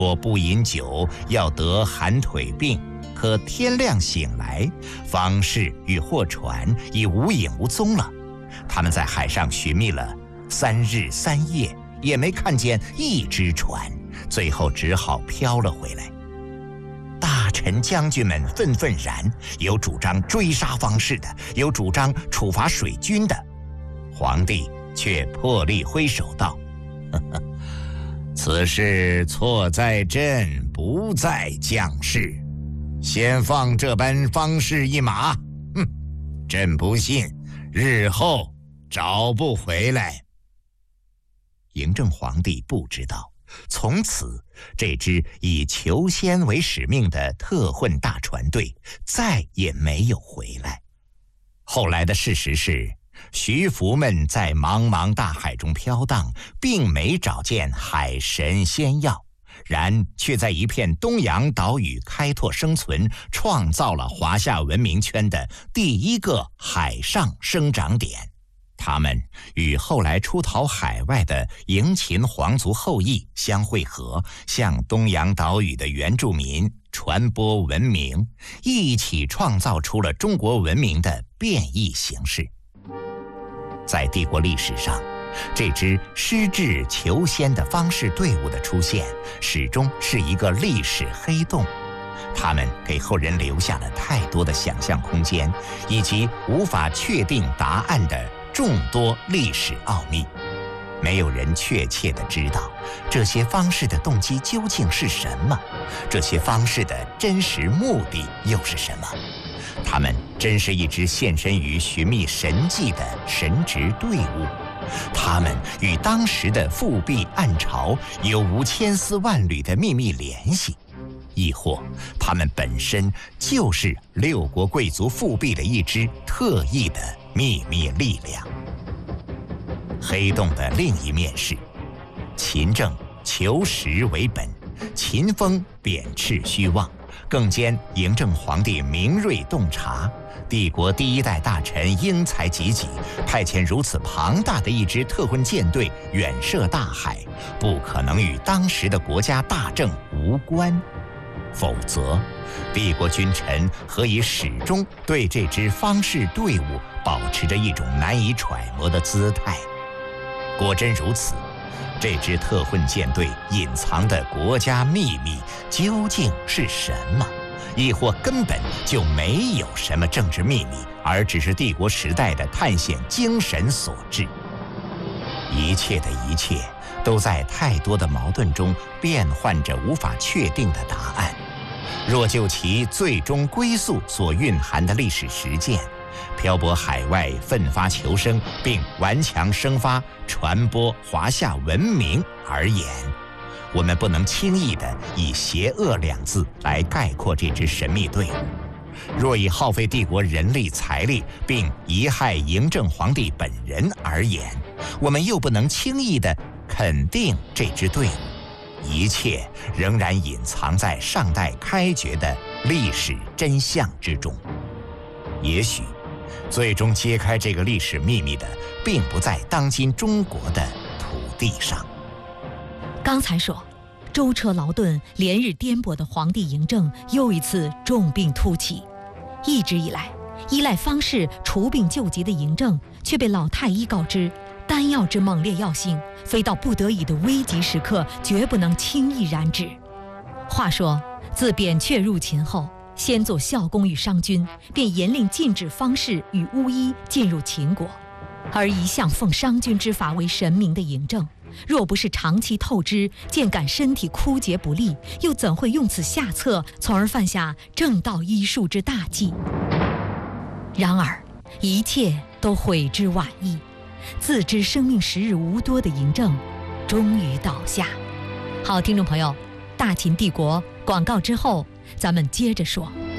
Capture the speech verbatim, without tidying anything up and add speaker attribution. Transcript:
Speaker 1: 我不饮酒，要得寒腿病。可天亮醒来，方士与货船已无影无踪了。他们在海上寻觅了三日三夜，也没看见一只船，最后只好飘了回来。大臣将军们愤愤然，有主张追杀方士的，有主张处罚水军的。皇帝却破例挥手道：呵呵，此事错在朕，不在将士。先放这般方士一马，哼，朕不信日后找不回来。嬴政皇帝不知道，从此这支以求仙为使命的特混大船队再也没有回来。后来的事实是，徐福们在茫茫大海中飘荡，并没找见海神仙药，然却在一片东洋岛屿开拓生存，创造了华夏文明圈的第一个海上生长点。他们与后来出逃海外的迎秦皇族后裔相会合，向东洋岛屿的原住民传播文明，一起创造出了中国文明的变异形式。在帝国历史上，这支施治求仙的方士队伍的出现，始终是一个历史黑洞。他们给后人留下了太多的想象空间，以及无法确定答案的众多历史奥秘。没有人确切地知道这些方士的动机究竟是什么，这些方士的真实目的又是什么。他们真是一支献身于寻觅神迹的神职队伍，他们与当时的复辟暗潮有无千丝万缕的秘密联系，亦或他们本身就是六国贵族复辟的一支特异的秘密力量。黑洞的另一面是，秦政求实为本，秦风贬斥虚妄，更兼嬴政皇帝明锐洞察，帝国第一代大臣英才济济，派遣如此庞大的一支特混舰队远涉大海，不可能与当时的国家大政无关。否则，帝国君臣何以始终对这支方士队伍保持着一种难以揣摩的姿态？果真如此，这支特混舰队隐藏的国家秘密究竟是什么？亦或根本就没有什么政治秘密，而只是帝国时代的探险精神所致？一切的一切都在太多的矛盾中变换着无法确定的答案。若就其最终归宿所蕴含的历史实践，漂泊海外奋发求生并顽强生发传播华夏文明而言，我们不能轻易地以邪恶两字来概括这支神秘队伍。若以耗费帝国人力财力并贻害嬴政皇帝本人而言，我们又不能轻易地肯定这支队伍。一切仍然隐藏在尚待开掘的历史真相之中。也许最终揭开这个历史秘密的，并不在当今中国的土地上。
Speaker 2: 刚才说，舟车劳顿、连日颠簸的皇帝嬴政又一次重病突起。一直以来，依赖方士除病救急的嬴政，却被老太医告知，丹药之猛烈药性，非到不得已的危急时刻，绝不能轻易染指。话说，自扁鹊入秦后，先做孝公与商君，便严令禁止方士与巫医进入秦国。而一向奉商君之法为神明的嬴政，若不是长期透支，渐感身体枯竭不利，又怎会用此下策，从而犯下正道医术之大忌？然而，一切都悔之晚矣。自知生命时日无多的嬴政，终于倒下。好，听众朋友，大秦帝国广告之后，咱们接着说。